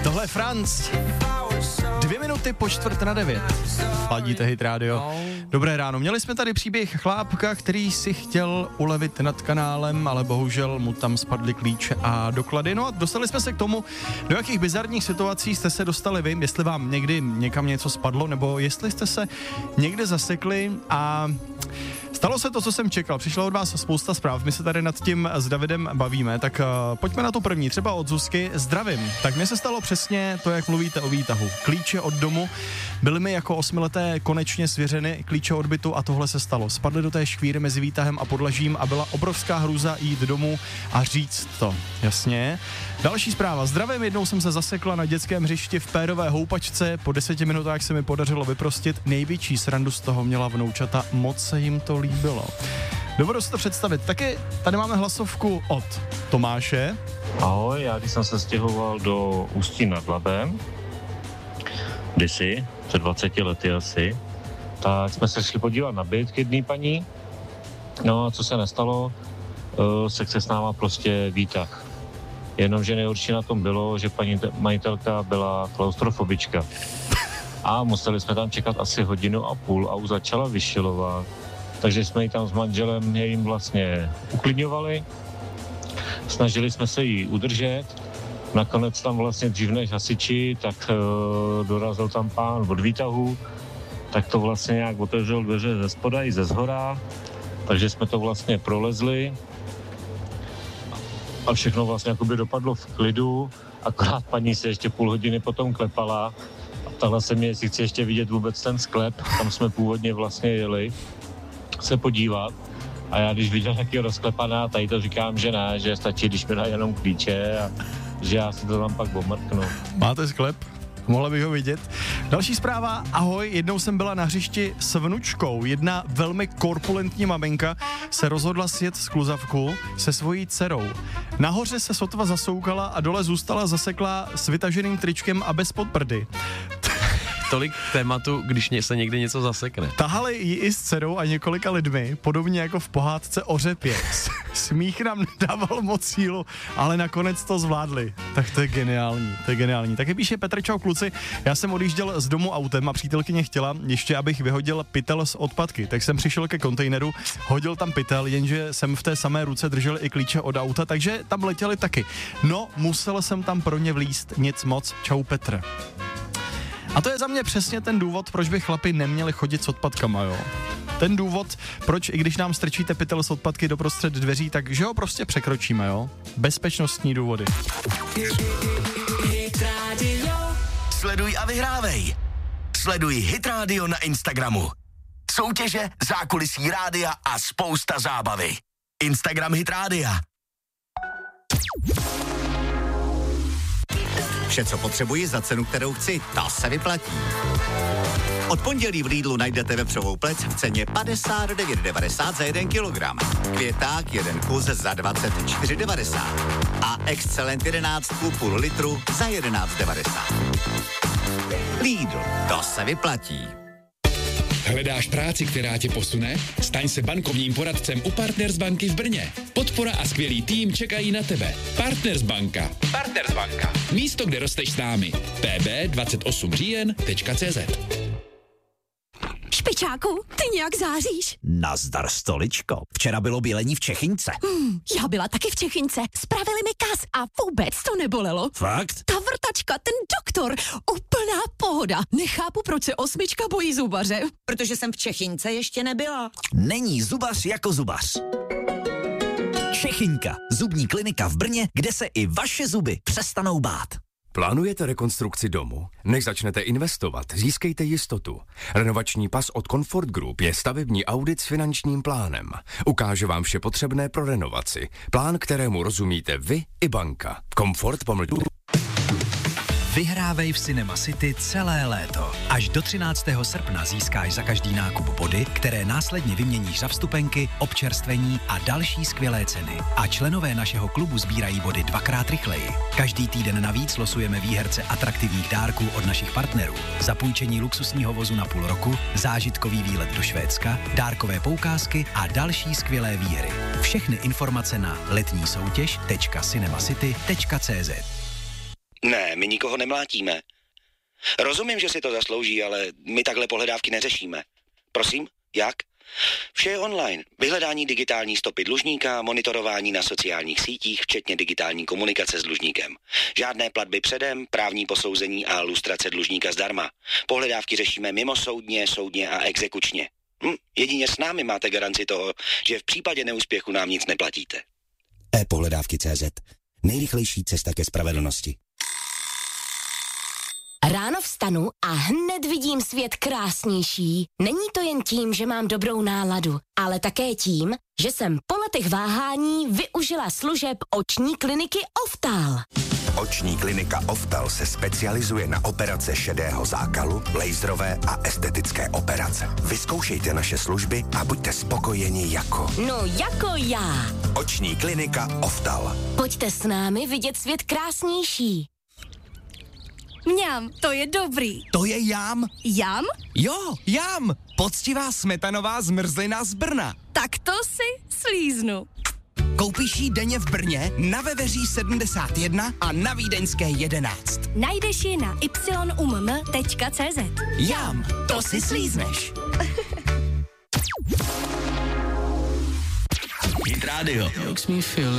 Tohle je Franc. 2 minuty po 8:45. Ladíte Hit Radio. Dobré ráno. Měli jsme tady příběh chlápka, který si chtěl ulevit nad kanálem, ale bohužel mu tam spadly klíče a doklady. No a dostali jsme se k tomu, do jakých bizarních situací jste se dostali vy, jestli vám někdy někam něco spadlo, nebo jestli jste se někde zasekli a stalo se to, co jsem čekal. Přišlo od vás spousta zpráv, my se tady nad tím s Davidem bavíme, tak pojďme na tu první, třeba od Zuzky. Zdravím. Tak mně se stalo přesně to, jak mluvíte o výtahu. Klíče od domu byly mi jako 8leté konečně svěřeny, klíče od bytu a tohle se stalo. Spadly do té škvíry mezi výtahem a podlažím a byla obrovská hrůza jít domů a říct to. Jasně. Další zpráva. Zdravím, jednou jsem se zasekla na dětském hřišti v pérové houpačce, po 10 minutách se mi podařilo vyprostit, největší srandu z toho měla vnoučata, moc se jim to líbilo. Dovedu si to představit. Taky tady máme hlasovku od Tomáše. Ahoj, já když jsem se stěhoval do Ústí nad Labem, kdysi, před 20 lety asi, tak jsme se šli podívat na byt k jedné paní. No a co se nestalo, se s náma prostě výtah. Jenomže nejhorší na tom bylo, že paní majitelka byla klaustrofobička. A museli jsme tam čekat asi 1,5 hodiny a už začala vyšilovat. Takže jsme ji tam s manželem jim vlastně uklidňovali. Snažili jsme se ji udržet. Nakonec tam vlastně dřív než hasiči, tak dorazil tam pán od výtahu. Tak to vlastně nějak otevřel dveře ze spoda i ze zhora. Takže jsme to vlastně prolezli. A všechno vlastně jakoby dopadlo v klidu. Akorát paní se ještě 0,5 hodiny potom klepala. A ptala se mě, jestli chci ještě vidět vůbec ten sklep. Tam jsme původně vlastně jeli se podívat. A já když viděl taky rozklepaná, tady to říkám, že ne, že stačí, když mi dá jenom klíče a že já si to tam pak omrknu. Máte sklep? Mohla bych ho vidět. Další zpráva. Ahoj, jednou jsem byla na hřišti s vnučkou. Jedna velmi korpulentní maminka se rozhodla sjet skluzavku se svojí dcerou. Nahoře se sotva zasoukala a dole zůstala zaseklá s vytaženým tričkem a bez podprdy. Tolik tématu, když se někde něco zasekne. Tahali ji i s dcerou a několika lidmi, podobně jako v pohádce o řepě. Smích nám nedával moc sílu, ale nakonec to zvládli. Tak to je geniální, to je geniální. Taky píše Petr, čau kluci, já jsem odjížděl z domu autem a přítelkyně chtěla ještě, abych vyhodil pytel z odpadky. Tak jsem přišel ke kontejneru, hodil tam pytel, jenže jsem v té samé ruce držel i klíče od auta, takže tam letěli taky. No, musel jsem tam pro ně vlízt, nic moc. Čau Petr. A to je za mě přesně ten důvod, proč by chlapi neměli chodit s odpadkama, jo. Ten důvod, proč i když nám strčíte pytel z odpadky doprostřed dveří, tak že ho prostě překročíme, jo. Bezpečnostní důvody. Sleduj a vyhrávej. Sleduj Hit Radio na Instagramu. Soutěže, zákulisí rádia a spousta zábavy. Instagram Hit Rádia. Vše, co potřebuji za cenu, kterou chci, to se vyplatí. Od pondělí v Lidlu najdete vepřovou plec v ceně 59,90 za 1 kilogram. Květák 1 kus za 24,90. A Excelent 11 půl litru za 11,90. Lidl, to se vyplatí. Hledáš práci, která tě posune? Staň se bankovním poradcem u Partners banky v Brně. Podpora a skvělý tým čekají na tebe. Partners banka. Partners banka. Místo, kde rosteš s námi. pb28říjen.cz. Špičáku, ty nějak záříš. Nazdar, stoličko. Včera bylo bělení v Čechynce. Já byla taky v Čechynce. Spravili mi kas a vůbec to nebolelo. Fakt? Ta vrtačka, ten doktor, úplná pohoda. Nechápu, proč se 8 bojí zubaře. Protože jsem v Čechynce ještě nebyla. Není zubař jako zubař. Čechynka, zubní klinika v Brně, kde se i vaše zuby přestanou bát. Plánujete rekonstrukci domu? Než začnete investovat, získejte jistotu. Renovační pas od Comfort Group je stavební audit s finančním plánem. Ukáže vám vše potřebné pro renovaci. Plán, kterému rozumíte vy i banka. Comfort _ Vyhrávej v Cinema City celé léto. Až do 13. srpna získáš za každý nákup body, které následně vyměníš za vstupenky, občerstvení a další skvělé ceny. A členové našeho klubu sbírají body 2x rychleji. Každý týden navíc losujeme výherce atraktivních dárků od našich partnerů. Zapůjčení luxusního vozu na půl roku, zážitkový výlet do Švédska, dárkové poukázky a další skvělé výhry. Všechny informace na letnísoutěž.cinemacity.cz. Ne, my nikoho nemlátíme. Rozumím, že si to zaslouží, ale my takhle pohledávky neřešíme. Prosím, jak? Vše je online. Vyhledání digitální stopy dlužníka, monitorování na sociálních sítích, včetně digitální komunikace s dlužníkem. Žádné platby předem, právní posouzení a lustrace dlužníka zdarma. Pohledávky řešíme mimosoudně, soudně a exekučně. Jedině s námi máte garanci toho, že v případě neúspěchu nám nic neplatíte. e-pohledávky.cz. Nejrychlejší cesta ke spravedlnosti. Ráno vstanu a hned vidím svět krásnější. Není to jen tím, že mám dobrou náladu, ale také tím, že jsem po letech váhání využila služeb oční kliniky Oftal. Oční klinika Oftal se specializuje na operace šedého zákalu, laserové a estetické operace. Vyzkoušejte naše služby a buďte spokojeni jako... No jako já. Oční klinika Oftal. Pojďte s námi vidět svět krásnější. Mňam, to je dobrý. To je jam. Jam? Jo, jam. Poctivá smetanová zmrzlina z Brna. Tak to si slíznu. Koupíš jí denně v Brně, na Veveří 71 a na Vídeňské 11. Najdeš ji na yumm.cz. Jam, to si slízneš. Hit Radio. Makes me feel